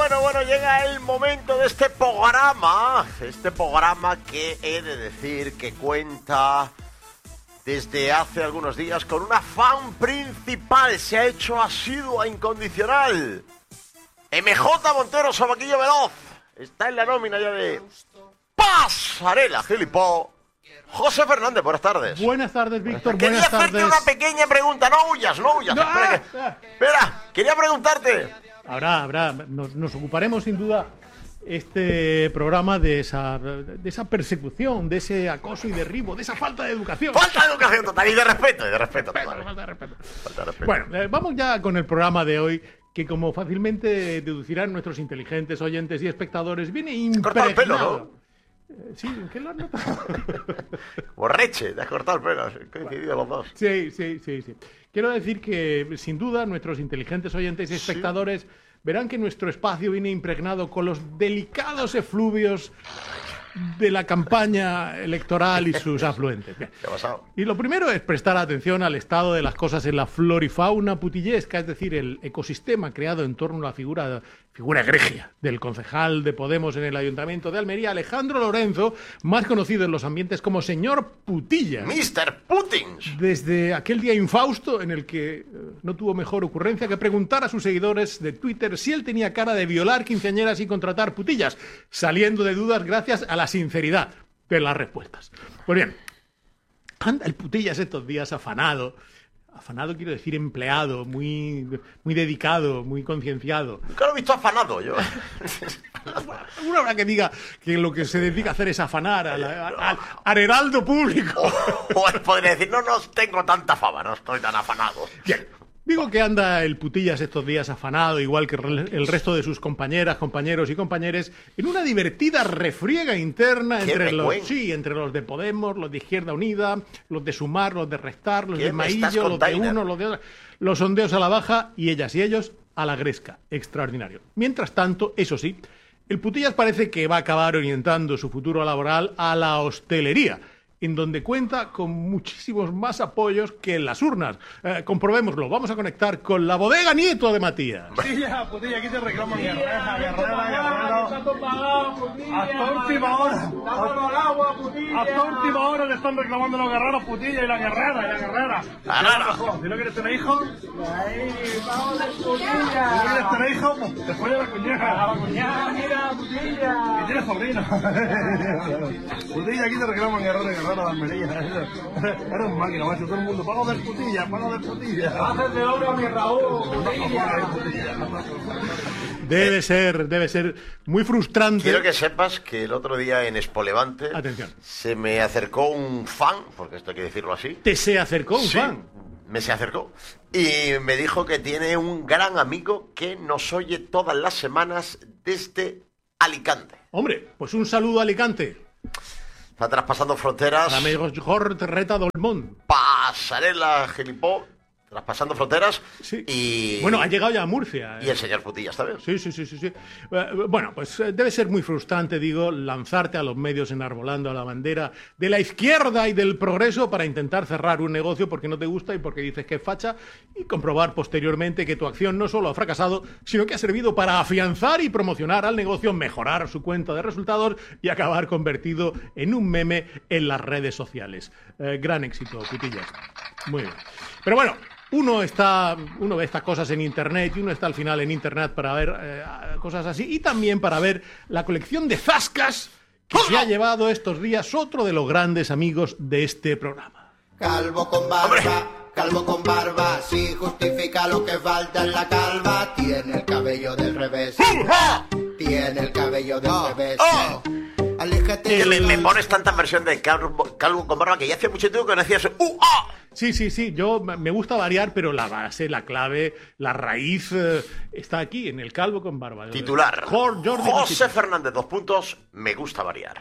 Bueno, llega el momento de este programa que he de decir que cuenta desde hace algunos días con una fan principal, se ha hecho asidua incondicional. MJ Montero Sabaquillo Veloz, está en la nómina ya de Pasarela Gilipó. José Fernández, buenas tardes. Buenas tardes, Víctor. Quería hacerte una pequeña pregunta, no huyas. No, Espera, quería preguntarte. Habrá, nos ocuparemos sin duda este programa de esa persecución, de ese acoso y derribo, de esa falta de educación. Falta de educación total y de respeto. Falta de respeto. Bueno, vamos ya con el programa de hoy, que como fácilmente deducirán nuestros inteligentes oyentes y espectadores, viene impregnado. Corta el pelo, ¿no? Sí, ¿en qué lo has notado? Borreche, te has cortado el pelo, han coincidido los dos. Sí. Quiero decir que, sin duda, nuestros inteligentes oyentes y espectadores verán que nuestro espacio viene impregnado con los delicados efluvios de la campaña electoral y sus afluentes. Bien. ¿Qué ha pasado? Y lo primero es prestar atención al estado de las cosas en la florifauna putillesca, es decir, el ecosistema creado en torno a la figura egregia del concejal de Podemos en el Ayuntamiento de Almería, Alejandro Lorenzo, más conocido en los ambientes como señor Putillas. Mr. Putins. Desde aquel día infausto en el que no tuvo mejor ocurrencia que preguntar a sus seguidores de Twitter si él tenía cara de violar quinceañeras y contratar putillas, saliendo de dudas gracias a la sinceridad de las respuestas. Pues bien, anda el Putillas estos días afanado quiero decir empleado, muy dedicado, muy concienciado. Nunca lo he visto afanado yo. Alguna hora que diga que lo que se dedica a hacer es afanar al heraldo público. O podría decir, no tengo tanta fama, no estoy tan afanado. Bien. Digo que anda el Putillas estos días afanado, igual que el resto de sus compañeras, compañeros y compañeres, en una divertida refriega interna entre los de Podemos, los de Izquierda Unida, los de Sumar, los de Restar, los de Maillo, los de uno, los de otro, los sondeos a la baja y ellas y ellos a la gresca. Extraordinario. Mientras tanto, eso sí, el Putillas parece que va a acabar orientando su futuro laboral a la hostelería, en donde cuenta con muchísimos más apoyos que en las urnas. Comprobémoslo. Vamos a conectar con la bodega Nieto de Matías. Putilla, aquí te reclaman guerrera. Hasta última hora. Hasta última hora le están reclamando los guerreros Putilla y la guerrera. Si no quieres tener hijos, te follas la cuñeja. Mira, Putilla. Y tienes sobrino. Putilla, aquí te reclaman guerrera de Almería. Era un máquina, macho. Todo el mundo, pago del Putilla. Haces de oro a mi Raúl, Debe ser muy frustrante. Quiero que sepas que el otro día en Expo Levante se me acercó un fan, porque esto hay que decirlo así. ¿Te se acercó un fan? Me se acercó y me dijo que tiene un gran amigo que nos oye todas las semanas desde Alicante. Hombre, pues un saludo a Alicante. Está traspasando fronteras. Amigos Jorge Reta Dolmont. Pasarela Gilipó. Traspasando fronteras. Sí. Y bueno, ha llegado ya a Murcia. Y el señor Putillas también. Sí. Bueno, pues debe ser muy frustrante, digo, lanzarte a los medios enarbolando a la bandera de la izquierda y del progreso para intentar cerrar un negocio porque no te gusta y porque dices que es facha, y comprobar posteriormente que tu acción no solo ha fracasado, sino que ha servido para afianzar y promocionar al negocio, mejorar su cuenta de resultados y acabar convertido en un meme en las redes sociales. Gran éxito, Putillas. Muy bien. Pero bueno, uno ve estas cosas en Internet y uno está al final en Internet para ver cosas así y también para ver la colección de zascas que se ha llevado estos días otro de los grandes amigos de este programa. Calvo con barba, si justifica lo que falta en la calva, tiene el cabello del revés. Tiene el cabello del revés. Que me pones tanta versión de calvo con barba que ya hace mucho tiempo que no hacía eso. Sí, yo me gusta variar, pero la base, la clave, la raíz está aquí, en el calvo con barba. Titular. José Fernández, 2 puntos, me gusta variar.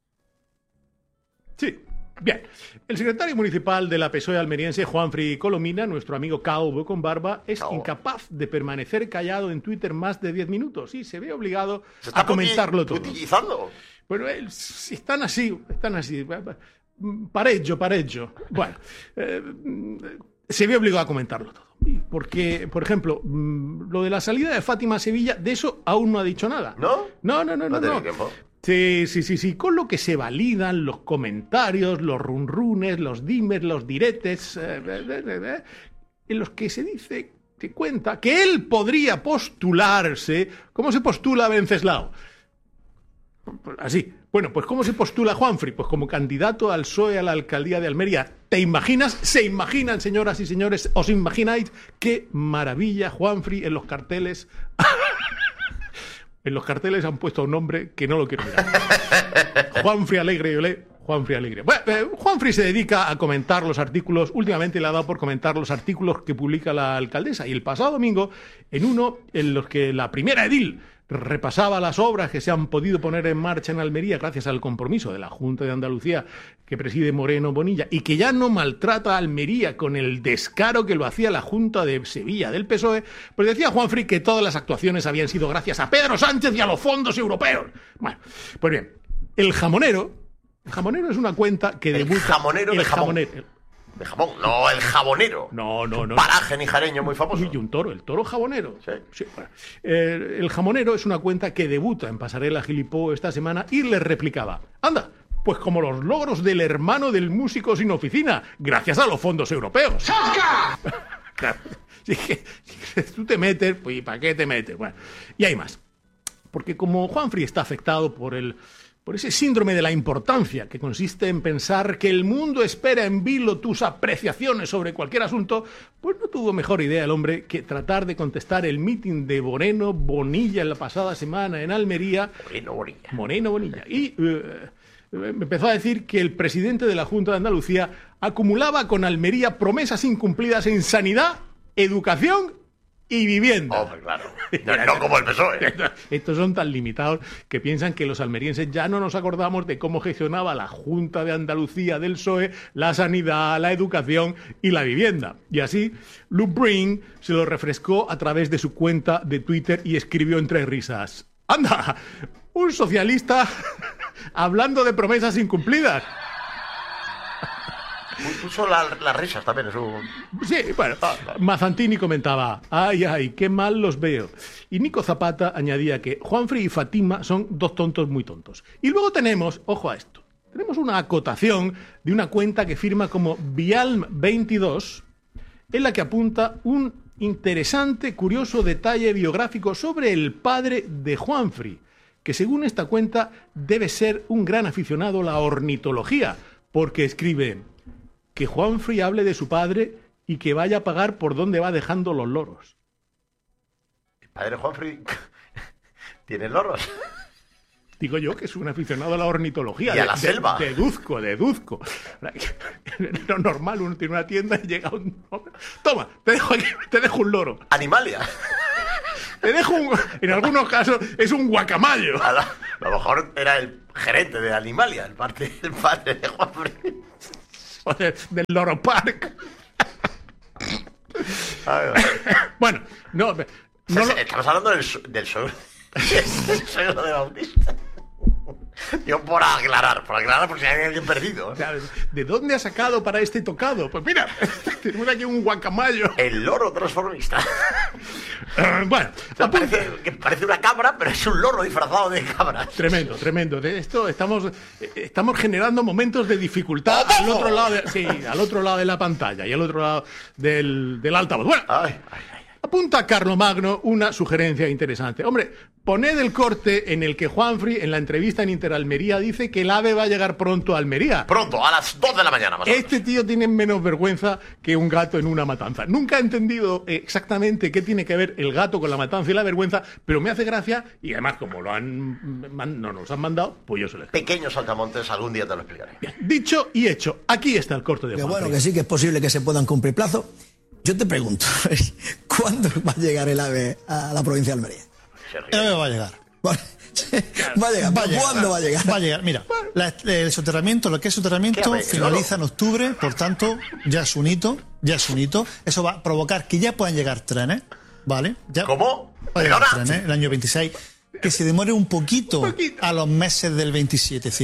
Sí. Bien, el secretario municipal de la PSOE almeriense, Juanfri Colomina, nuestro amigo calvo con barba, es incapaz de permanecer callado en Twitter más de 10 minutos y se ve obligado a comentarlo todo. ¿Utilizando? Bueno, están así. Parejo. Bueno, se ve obligado a comentarlo todo. Porque, por ejemplo, lo de la salida de Fátima a Sevilla, de eso aún no ha dicho nada. ¿No? No. tiene tiempo. Sí, con lo que se validan los comentarios, los runrunes, los dimes, los diretes, en los que se dice, se cuenta que él podría postularse. ¿Cómo se postula Venceslao? Así. Bueno, pues ¿cómo se postula Juanfri? Pues como candidato al PSOE a la alcaldía de Almería. ¿Te imaginas? ¿Se imaginan, señoras y señores? ¿Os imagináis qué maravilla Juanfri en los carteles? En los carteles han puesto un nombre que no lo quiero mirar. Juanfri Alegre y Olé. Juanfri Alegre. Bueno, Juanfri se dedica a comentar los artículos. Últimamente le ha dado por comentar los artículos que publica la alcaldesa. Y el pasado domingo, en uno en los que la primera edil repasaba las obras que se han podido poner en marcha en Almería gracias al compromiso de la Junta de Andalucía que preside Moreno Bonilla y que ya no maltrata a Almería con el descaro que lo hacía la Junta de Sevilla del PSOE, pues decía Juanfri que todas las actuaciones habían sido gracias a Pedro Sánchez y a los fondos europeos. Bueno, pues bien, El Jamonero es una cuenta que debuta... El Jamonero de jamón. De jamón, no, El Jabonero. No. Paraje nijareño muy famoso. Y un toro, el toro jabonero. Sí. Bueno. El Jamonero es una cuenta que debuta en Pasarela Gilipó esta semana y le replicaba: ¡anda! Pues como los logros del hermano del músico sin oficina, gracias a los fondos europeos. ¡Saca! Claro. Si tú te metes, pues ¿y para qué te metes? Bueno, y hay más. Porque como Juanfri está afectado por ese síndrome de la importancia, que consiste en pensar que el mundo espera en vilo tus apreciaciones sobre cualquier asunto, pues no tuvo mejor idea el hombre que tratar de contestar el mitin de Moreno Bonilla en la pasada semana en Almería. Moreno Bonilla. Y empezó a decir que el presidente de la Junta de Andalucía acumulaba con Almería promesas incumplidas en sanidad, educación y vivienda. Hombre, claro. No como el PSOE. Estos son tan limitados que piensan que los almerienses ya no nos acordamos de cómo gestionaba la Junta de Andalucía del PSOE la sanidad, la educación y la vivienda. Y así, Luke Breen se lo refrescó a través de su cuenta de Twitter y escribió entre risas: ¡anda! Un socialista hablando de promesas incumplidas. Puso las risas también. Sí, bueno. Mazzantini comentaba: ay, qué mal los veo. Y Nico Zapata añadía que Juanfri y Fátima son dos tontos muy tontos. Y luego tenemos, ojo a esto, tenemos una acotación de una cuenta que firma como Vialm22, en la que apunta un interesante, curioso detalle biográfico sobre el padre de Juanfri, que según esta cuenta debe ser un gran aficionado a la ornitología, porque escribe que Juanfri hable de su padre y que vaya a pagar por dónde va dejando los loros. ¿El padre de Juanfri tiene loros? Digo yo que es un aficionado a la ornitología. Y a la selva. Deduzco. Lo normal, uno tiene una tienda y llega un... Toma, te dejo un loro. Animalia. Te dejo en algunos casos es un guacamayo. A lo mejor era el gerente de Animalia, el padre de Juanfri. O del Loro Park. Bueno, no estamos hablando del suegro de Bautista. Yo por aclarar, por si hay alguien perdido. ¿De dónde ha sacado para este tocado? Pues mira, tenemos aquí un guacamayo. El loro transformista. Bueno, o sea, parece una cabra, pero es un loro disfrazado de cabra. Tremendo. De esto estamos generando momentos de dificultad al otro lado de la pantalla y al otro lado del altavoz. Bueno, apunta Carlomagno una sugerencia interesante. Hombre, poned el corte en el que Juanfri, en la entrevista en Interalmería, dice que el AVE va a llegar pronto a Almería. Pronto, a las 2 de la mañana más o menos. Este tío tiene menos vergüenza que un gato en una matanza. Nunca he entendido exactamente qué tiene que ver el gato con la matanza y la vergüenza, pero me hace gracia y además como no nos han mandado, pues yo se lo explico. Pequeños saltamontes, algún día te lo explicaré. Bien, dicho y hecho, aquí está el corte de Juanfri. Que bueno, que sí que es posible que se puedan cumplir plazos. Yo te pregunto, ¿cuándo va a llegar el AVE a la provincia de Almería? El AVE va a llegar. Va a llegar. ¿Cuándo va a llegar? Va a llegar. Mira, el soterramiento, lo que es soterramiento, finaliza en octubre, por tanto, ya es un hito. Eso va a provocar que ya puedan llegar trenes, ¿vale? ¿Cómo? Va a llegar trenes el año 26. Que se demore un poquito a los meses del 27. Es decir,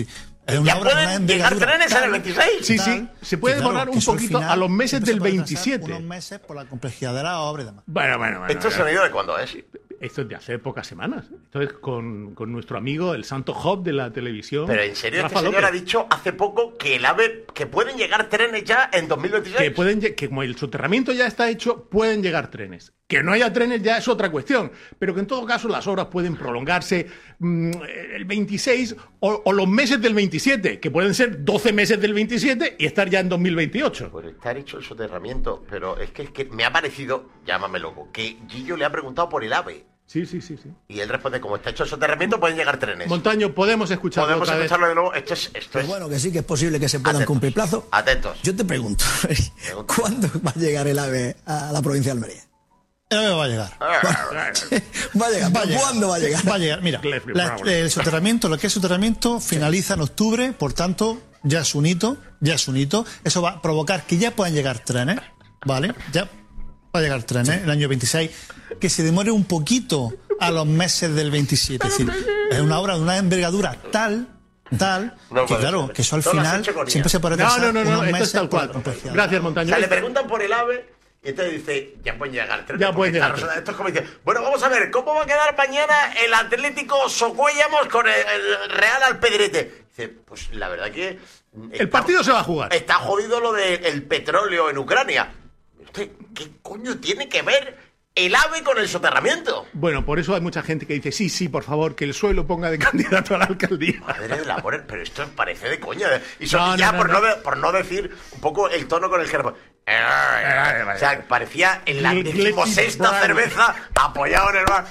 Es una ya obra, pueden una llegar envergadura trenes en el tal, 26. Sí, tal, sí, se puede que, claro, demorar que un eso al poquito final a los meses siempre del se puede retrasar 27. unos meses por la complejidad de la obra y demás. Bueno. ¿Esto sonido de cuándo es? Esto es de hace pocas semanas. Esto es con nuestro amigo, el santo Job de la televisión. Pero en serio, Rafa este señor López, ha dicho hace poco que el AVE, que pueden llegar trenes ya en 2026. que como el soterramiento ya está hecho, pueden llegar trenes. Que no haya trenes ya es otra cuestión, pero que en todo caso las obras pueden prolongarse el 26 o los meses del 27, que pueden ser 12 meses del 27 y estar ya en 2028. Pues está hecho el soterramiento, pero es que me ha parecido, llámame loco, que Gillo le ha preguntado por el AVE. Sí. Y él responde, como está hecho el soterramiento, pueden llegar trenes. Montaño, podemos escucharlo Podemos otra vez. escucharlo de nuevo. Esto Pues es... bueno, que sí que es posible que se puedan Atentos. cumplir plazos. Atentos. Yo te pregunto, ¿cuándo va a llegar el AVE a la provincia de Almería? El AVE va a llegar. Va a llegar, ¿pero cuándo va a llegar? Va a llegar. Mira, Clefley Brown. el soterramiento, lo que es soterramiento, finaliza en octubre, por tanto, ya es un hito. Eso va a provocar que ya puedan llegar trenes, ¿vale? Ya va a llegar trenes el año 26, que se demore un poquito a los meses del 27. Es decir, es una obra de una envergadura tal, No que puede claro, ser. que eso al Todas las final hechogonías. siempre se puede retrasar No, unos esto meses es tal por la cual. complejidad. Gracias, O Montaño. sea, le preguntan por el AVE y entonces dice, ya pueden llegar trenes. Ya porque pueden está llegar. Esto es como dice, bueno, vamos a ver, ¿cómo va a quedar mañana el Atlético Socuéllamos con el Real Alpedrete? Dice, pues la verdad que... El partido se va a jugar. Está jodido lo del petróleo en Ucrania. ¿Qué coño tiene que ver el AVE con el soterramiento? Bueno, por eso hay mucha gente que dice, sí, por favor, que el suelo ponga de candidato a la alcaldía. Madre del amor, pero esto parece de coña. Y No, ya no, por no decir un poco el tono con el que... O sea, parecía en la Gillespie 16ª Brown. cerveza apoyado en el bar.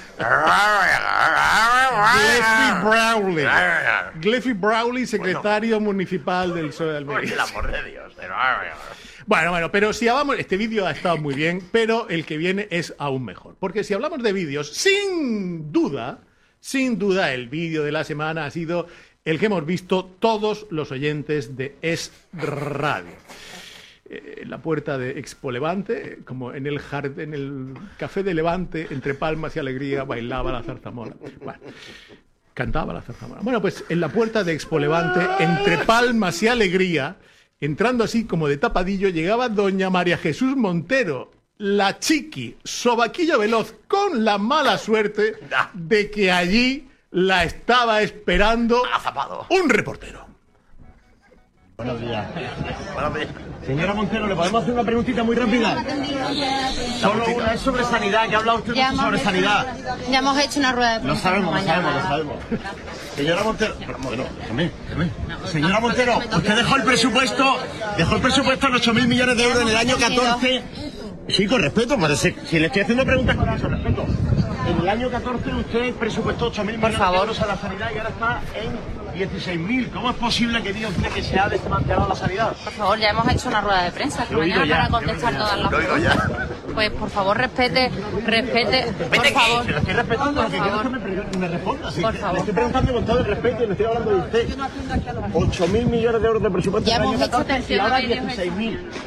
Gillespie Brownlee, secretario municipal del PSOE de Por el Almería. amor de Dios. Bueno, pero si hablamos, este vídeo ha estado muy bien, pero el que viene es aún mejor. Porque si hablamos de vídeos, sin duda, el vídeo de la semana ha sido el que hemos visto todos los oyentes de Es Radio. En la puerta de Expo Levante, como en el café de Levante, entre palmas y alegría, bailaba la zarzamora. Bueno, cantaba la zarzamora. Bueno, pues en la puerta de Expo Levante, entre palmas y alegría, entrando así como de tapadillo, llegaba doña María Jesús Montero, la chiqui, sobaquillo veloz, con la mala suerte de que allí la estaba esperando Agazapado. un reportero. Buenos días. Bueno, Señora Montero, ¿le podemos hacer una preguntita muy rápida? Solo una, es sobre sanidad, que ha hablado usted mucho sobre sanidad. Ya hemos hecho una rueda de Lo prensa. sabemos. Señora Montero, bueno, déjame. Señora Montero, usted dejó el presupuesto en 8.000 millones de euros en el año 14. Sí, con respeto, parece. Si le estoy haciendo preguntas con mucho respeto. En el año 14 usted presupuestó 8.000 millones de euros a la sanidad y ahora está en 16.000. ¿Cómo es posible que diga usted que se ha desmantelado la sanidad? Por favor, ya hemos hecho una rueda de prensa Lo he oído mañana ya, para contestar todas las lo oigo preguntas. ya. Pues por favor, respete, por ¿qué? favor. Se lo estoy respetando, lo que quiero es que me responda. Sí, Por le favor. estoy preguntando con todo el respeto y le estoy hablando de usted. 8.000 millones de euros de presupuesto Ya en el año hemos hecho 14 y atención a ahora medios 16.000.